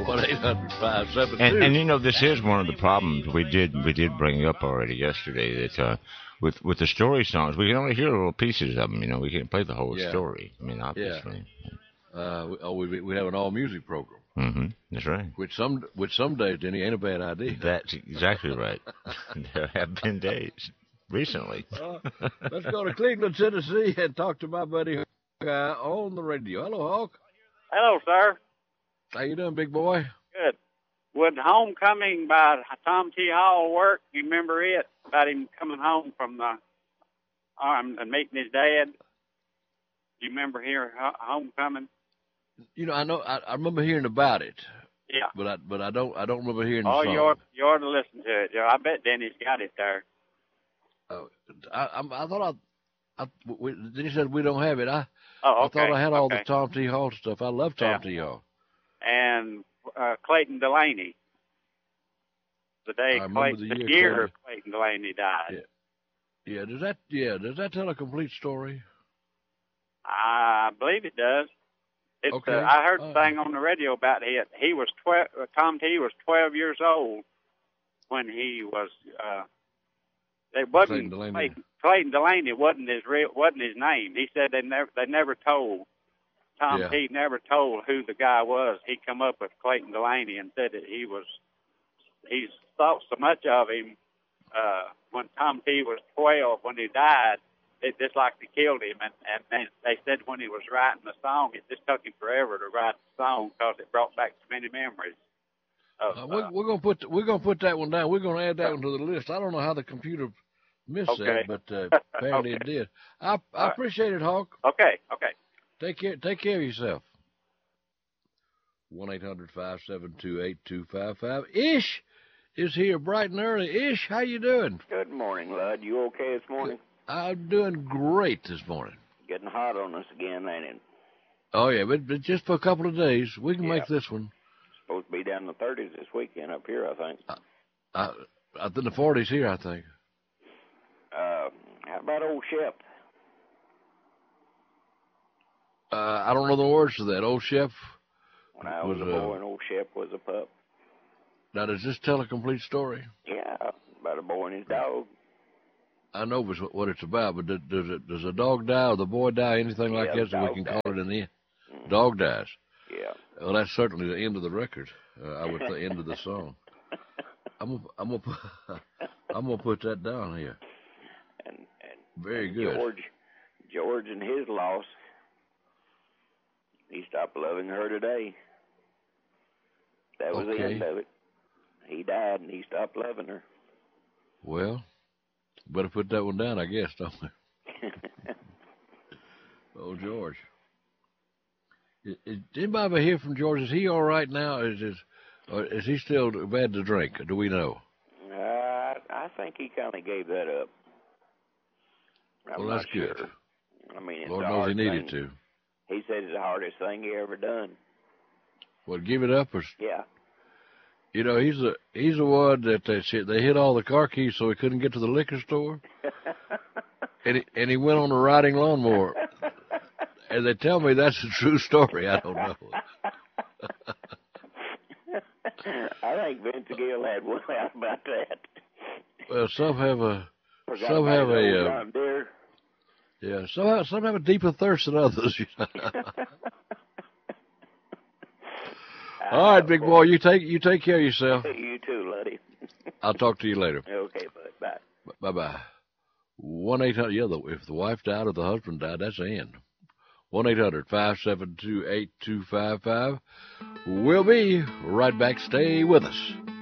1-800-572. And you know, this is one of the problems we did bring up already yesterday, that with the story songs, we can only hear little pieces of them. You know, we can't play the whole story. I mean, obviously. We have an all music program. Mm-hmm. That's right. Which some days, Denny, ain't a bad idea. That's exactly right. There have been days recently. Let's go to Cleveland, Tennessee, and talk to my buddy on the radio. Hello, Hawk. Hello, sir. How you doing, big boy? Good. Would Homecoming by Tom T. Hall work? You remember it? About him coming home from the arm and meeting his dad? Do you remember hearing Homecoming? You know, I remember hearing about it. Yeah. But I don't remember hearing the song. You ought to listen to it. I bet Denny's got it there. I thought then he said we don't have it. Okay. I thought I had all the Tom T. Hall stuff. I love Tom T. Hall. And Clayton Delaney. The year Clayton Delaney died. Yeah. Does that tell a complete story? I believe it does. Okay. I heard the thing on the radio about it. He was 12. Tom T. was 12 years old when he was. It wasn't Clayton Delaney wasn't his name. He said they never told. Tom T. never told who the guy was. He come up with Clayton Delaney and said that he thought so much of him when Tom T. was 12 when he died. It just like they killed him, and then they said when he was writing the song, it just took him forever to write the song because it brought back so many memories. We're gonna put that one down. We're gonna add that one to the list. I don't know how the computer missed that, but apparently it did. I appreciate it, Hawk. Okay. Take care of yourself. 1-800-572-8255. Ish is here bright and early. Ish, how you doing? Good morning, Lud. You okay this morning? I'm doing great this morning. Getting hot on us again, ain't it? Oh, yeah, but just for a couple of days. We can make this one. Supposed to be down in the 30s this weekend up here, I think. In the 40s here, I think. How about old Shep? I don't know the words to that. Old Shep. When I was a boy and old Shep was a pup. Now, does this tell a complete story? Yeah, about a boy and his dog. I know what it's about, but does a dog die or the boy die, anything like that, so we can call it in the end? Mm-hmm. Dog dies. Yeah. Well, that's certainly the end of the record. I would say end of the song. I'm gonna put that down here. And very good. George and his loss. He stopped loving her today. That was the end of it. He died and he stopped loving her. Well, better put that one down, I guess, don't we? Oh, George. Is anybody ever hear from George? Is he all right now? Or is he still bad to drink? Do we know? I think he kind of gave that up. Well, that's good. Sure. I mean, it's Lord knows he needed to. He said it's the hardest thing he ever done. Well, give it up? Yeah. You know, he's the one that they hit all the car keys so he couldn't get to the liquor store. and he went on a riding lawnmower. And they tell me that's a true story. I don't know. I think Vince Gill had one out about that. Well, some have a deeper thirst than others. All right, big boy, you take care of yourself. You too, Luddy. I'll talk to you later. Okay, bud. Bye. Bye. 1-800. If the wife died or the husband died, that's the end. 1-800-572-8255. We'll be right back. Stay with us.